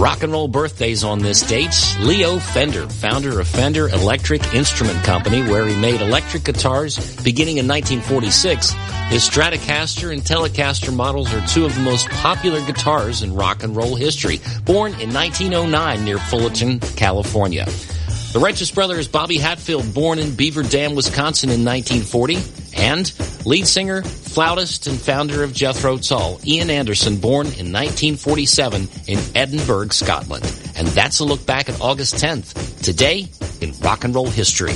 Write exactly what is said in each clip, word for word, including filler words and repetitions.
Rock and roll birthdays on this date. Leo Fender, founder of Fender Electric Instrument Company, where he made electric guitars beginning in nineteen forty-six. His Stratocaster and Telecaster models are two of the most popular guitars in rock and roll history. Born in nineteen oh nine near Fullerton, California. The Righteous Brothers, Bobby Hatfield, born in Beaver Dam, Wisconsin in nineteen forty. And lead singer, flautist, and founder of Jethro Tull, Ian Anderson, born in nineteen forty-seven in Edinburgh, Scotland. And that's a look back at August tenth, today in rock and roll history.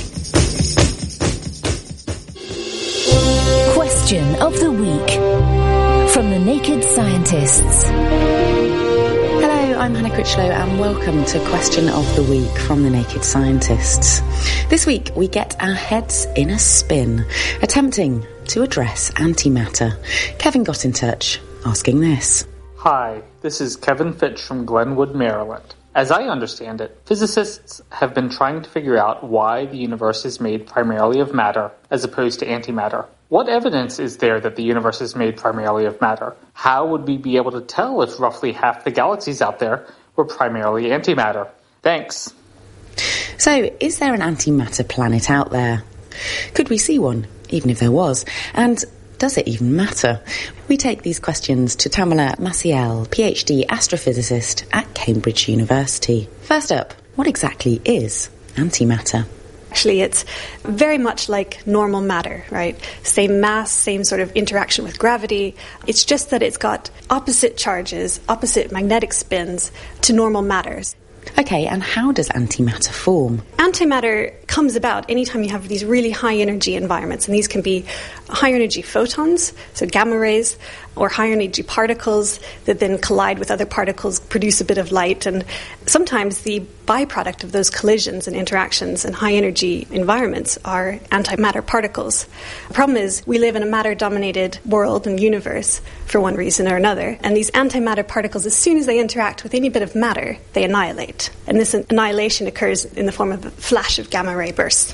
Question of the week from the Naked Scientists. Hello, I'm Hannah Critchlow and welcome to Question of the Week from the Naked Scientists. This week we get our heads in a spin, attempting to address antimatter. Kevin got in touch asking this. Hi, this is Kevin Fitch from Glenwood, Maryland. As I understand it, physicists have been trying to figure out why the universe is made primarily of matter as opposed to antimatter. What evidence is there that the universe is made primarily of matter? How would we be able to tell if roughly half the galaxies out there were primarily antimatter? Thanks. So, is there an antimatter planet out there? Could we see one, even if there was? And does it even matter? We take these questions to Tamala Maciel, PhD astrophysicist at Cambridge University. First up, what exactly is antimatter? Actually, it's very much like normal matter, right? Same mass, same sort of interaction with gravity. It's just that it's got opposite charges, opposite magnetic spins to normal matters. Okay, and how does antimatter form? Antimatter comes about anytime you have these really high energy environments, and these can be high energy photons, so gamma rays, or high energy particles that then collide with other particles, produce a bit of light, and sometimes the byproduct of those collisions and interactions in high energy environments are antimatter particles. The problem is we live in a matter-dominated world and universe for one reason or another, and these antimatter particles, as soon as they interact with any bit of matter, they annihilate. And this annihilation occurs in the form of a flash of gamma ray bursts.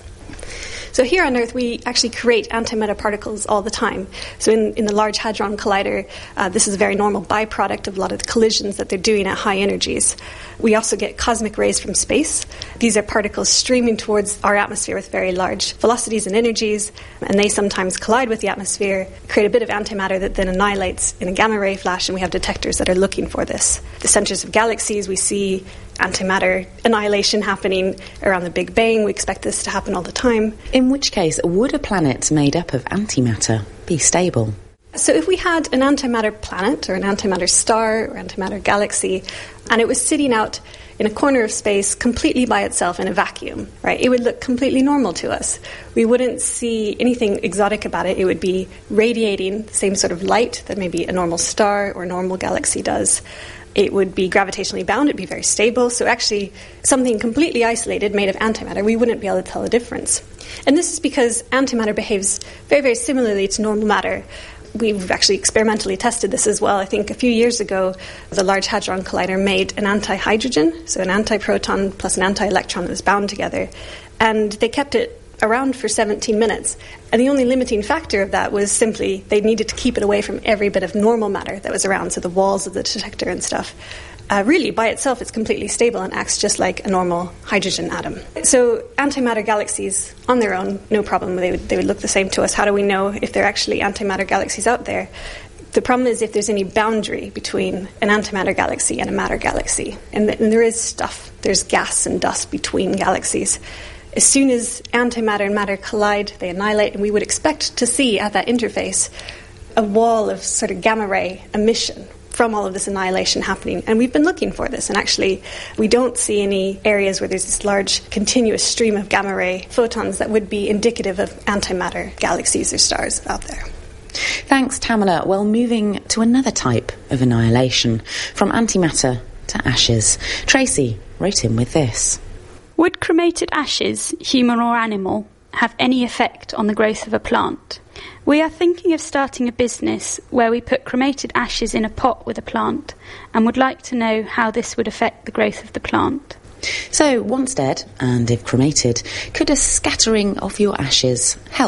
So here on Earth, we actually create antimatter particles all the time. So in, in the Large Hadron Collider, uh, this is a very normal byproduct of a lot of the collisions that they're doing at high energies. We also get cosmic rays from space. These are particles streaming towards our atmosphere with very large velocities and energies, and they sometimes collide with the atmosphere, create a bit of antimatter that then annihilates in a gamma ray flash, and we have detectors that are looking for this. The centers of galaxies, we see antimatter annihilation happening around the Big Bang. We expect this to happen all the time. In which case, would a planet made up of antimatter be stable? So if we had an antimatter planet or an antimatter star or antimatter galaxy, and it was sitting out in a corner of space completely by itself in a vacuum, right, it would look completely normal to us. We wouldn't see anything exotic about it. It would be radiating the same sort of light that maybe a normal star or a normal galaxy does. It would be gravitationally bound, it would be very stable. So actually, something completely isolated made of antimatter, we wouldn't be able to tell the difference. And this is because antimatter behaves very, very similarly to normal matter. We've actually experimentally tested this as well. I think a few years ago, the Large Hadron Collider made an anti-hydrogen, so an antiproton plus an anti-electron that was bound together. And they kept it around for seventeen minutes. And the only limiting factor of that was simply they needed to keep it away from every bit of normal matter that was around, so the walls of the detector and stuff. Uh, really, by itself, it's completely stable and acts just like a normal hydrogen atom. So antimatter galaxies, on their own, no problem. They would, they would look the same to us. How do we know if they're actually antimatter galaxies out there? The problem is if there's any boundary between an antimatter galaxy and a matter galaxy. And, th- and there is stuff. There's gas and dust between galaxies. As soon as antimatter and matter collide, they annihilate, and we would expect to see at that interface a wall of sort of gamma ray emission from all of this annihilation happening. And we've been looking for this, and actually we don't see any areas where there's this large continuous stream of gamma ray photons that would be indicative of antimatter galaxies or stars out there. Thanks, Tamala. Well, moving to another type of annihilation, from antimatter to ashes. Tracy wrote in with this. Would cremated ashes, human or animal, have any effect on the growth of a plant? We are thinking of starting a business where we put cremated ashes in a pot with a plant and would like to know how this would affect the growth of the plant. So, once dead, and if cremated, could a scattering of your ashes help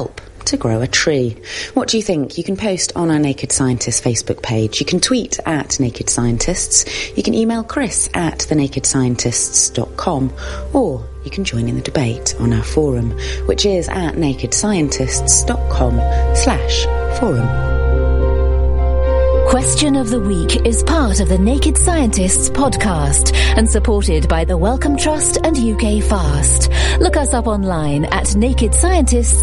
to grow a tree. What do you think? You can post on our Naked Scientists Facebook page. You can tweet at Naked Scientists. You can email Chris at the naked scientists dot com, or you can join in the debate on our forum, which is at naked scientists dot com slash forum. Question of the Week is part of the Naked Scientists podcast and supported by the Wellcome Trust and U K Fast. Look us up online at naked scientists